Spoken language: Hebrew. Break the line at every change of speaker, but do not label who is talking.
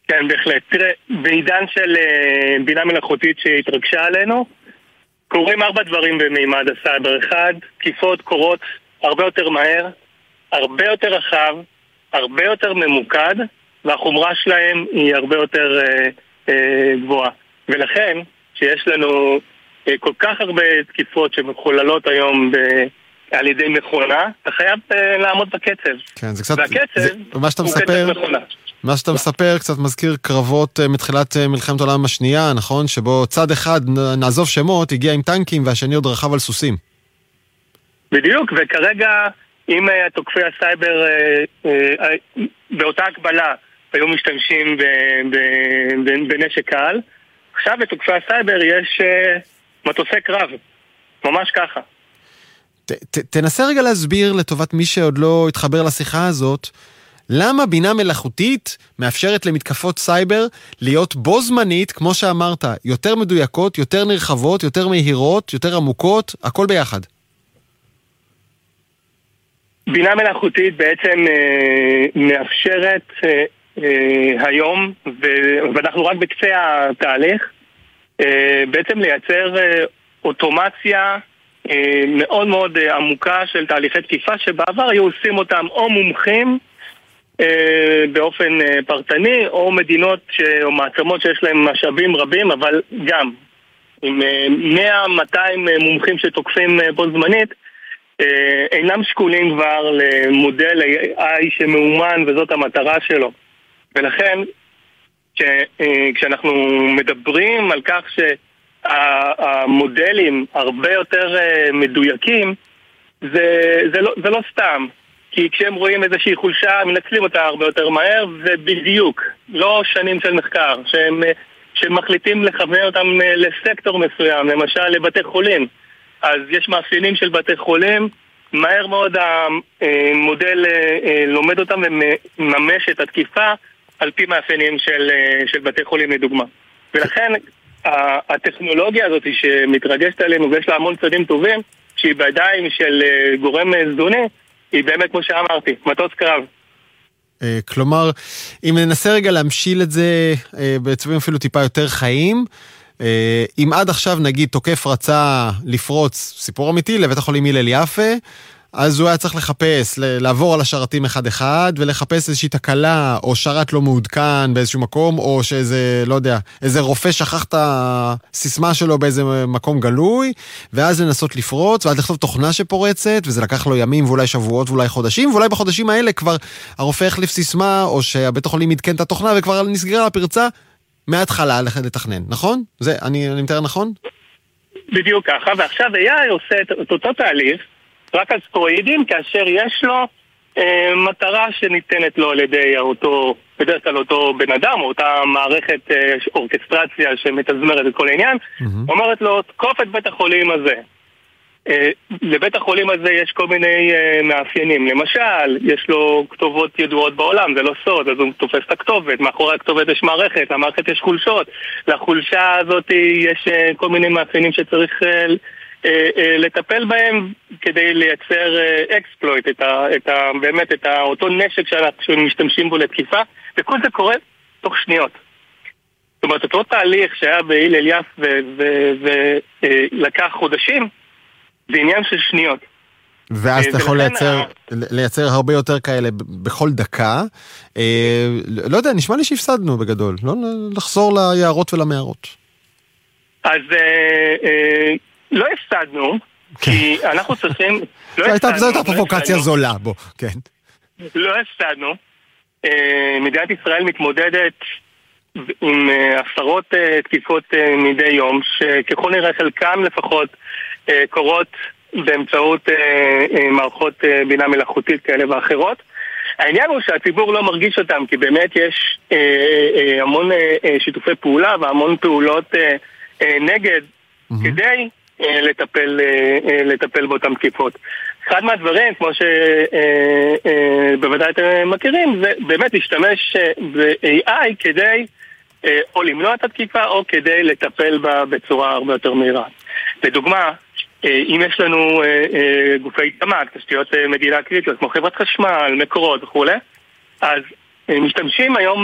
כן, בהחלט. תראה, בעידן של בינה מלאכותית שהתרגשה עלינו, קורים 4 דברים במימד הסייבר. 1, תקיפות קורות הרבה יותר מהר, הרבה יותר רחב, הרבה יותר ממוקד, והחומרה שלהם היא הרבה יותר גבוהה. ולכן, שיש לנו כל כך הרבה תקיפות שמחוללות היום על ידי מכונה, אתה חייב לעמוד בקצב.
כן, זה קצת...
והקצב
מה שאתה
הוא
מספר,
קצב מכונה.
מה שאתה מספר קצת מזכיר קרבות מתחילת מלחמת העולם השנייה, נכון? שבו צד אחד, נעזוב שמות, הגיע עם טנקים והשני עוד רכב על סוסים.
בדיוק, וכרגע אם תוקפי הסייבר באותה הקבלה היו משתמשים בנשק קל, עכשיו בתוקפי הסייבר יש מטוסי קרב, ממש ככה.
תנסה רגע להסביר לטובת מי שעוד לא התחבר לשיחה הזאת, למה בינה מלאכותית מאפשרת למתקפות סייבר להיות בו זמנית, כמו שאמרת, יותר מדויקות, יותר נרחבות, יותר מהירות, יותר עמוקות, הכל ביחד.
בינה מלאכותית בעצם מאפשרת היום, ואנחנו רק בקצה התהליך, בעצם לייצר אוטומציה מאוד מאוד עמוקה של תהליכי תקיפה שבעבר היו עושים אותם או מומחים באופן פרטני, או מדינות או מעצמות שיש להם משאבים רבים, אבל גם עם 100-200 מומחים שתוקפים בו זמנית, אינם שקולים כבר למודל AI שמאומן, וזאת המטרה שלו. ולכן כשאנחנו מדברים על כך שהמודלים הרבה יותר מדויקים, זה לא סתם, כי כשהם רואים איזושהי חולשה מנצלים אותה הרבה יותר מהר, ובדיוק, לא שנים של מחקר שמחליטים לכוון אותם לסקטור מסוים, למשל לבתי חולים. אז יש מאפיינים של בתי חולים, מהר מאוד המודל לומד אותם ומממש את התקיפה על פי מאפיינים של בתי חולים לדוגמה. ולכן הטכנולוגיה הזאת שמתרגשת עלינו ויש לה המון צדדים טובים, שהיא בידיים של גורם זדוני, היא באמת כמו שאמרתי, מטוס קרב.
כלומר, אם ננסה רגע להמשיל את זה בצבעים אפילו טיפה יותר חיים, אם עד עכשיו נגיד תוקף רצה לפרוץ, סיפור אמיתי, לבית החולים הלל יפה, אז הוא היה צריך לחפש, לעבור על השרתים אחד ולחפש איזושהי תקלה או שרת לא מעודכן באיזשהו מקום, או שאיזה, לא יודע, איזה רופא שכח את הסיסמה שלו באיזה מקום גלוי, ואז לנסות לפרוץ, ואז לכתוב תוכנה שפורצת, וזה לקח לו ימים ואולי שבועות ואולי חודשים, ואולי בחודשים האלה כבר הרופא החליף סיסמה, או שהבית החולים עדכן את התוכנה וכבר נסגרה הפרצה, מההתחלה לתכנן, נכון? זה, אני מתאר נכון? בדיוק
ככה, ועכשיו AI עושה את אותו תהליך, רק על סטרואידים, כאשר יש לו מטרה שניתנת לו על ידי אותו, בדרך כלל אותו בן אדם, או אותה מערכת אורקסטרציה שמתזמרת את כל העניין, אומרת לו, תקוף את בית החולים הזה. לבית החולים הזה יש כל מיני מאפיינים. למשל, יש לו כתובות ידועות בעולם, זה לא סוד, אז הוא תופס את הכתובת. מאחורי הכתובת יש מערכת, למערכת יש חולשות. לחולשה הזאת יש כל מיני מאפיינים שצריך לטפל בהם כדי לייצר אקספלויט, באמת את אותו נשק שאנחנו משתמשים בו לתקיפה, וכל זה קורה תוך שניות. זאת אומרת, אותו תהליך שהיה בהלל יפה ולקח חודשים, זה עניין של שניות.
ואז אתה יכול לייצר הרבה יותר כאלה בכל דקה. לא יודע, נשמע לי שהפסדנו בגדול. לא לחזור ליערות ולמערות.
אז לא הפסדנו, כי אנחנו צריכים...
זו הייתה פרובוקציה זולה, בוא, כן.
לא הפסדנו. מדינת ישראל מתמודדת עם עשרות תקיפות מדי יום, שככל נראה חלקם לפחות קורות באמצעות מערכות בינה מלאכותית כאלה ואחרות. העניין הוא שהציבור לא מרגיש אותם, כי באמת יש המון שיתופי פעולה והמון פעולות נגד כדי לטפל באותם תקיפות. אחד מהדברים, כמו שבוודאי אתם מכירים, זה באמת להשתמש ב-AI כדי או למנוע את התקיפה או כדי לטפל בה בצורה הרבה יותר מהירה. לדוגמה, אם יש לנו גופי תמ"ק, תשתיות מדינה קריטיות, כמו חברת חשמל, מקורות וכו', אז משתמשים היום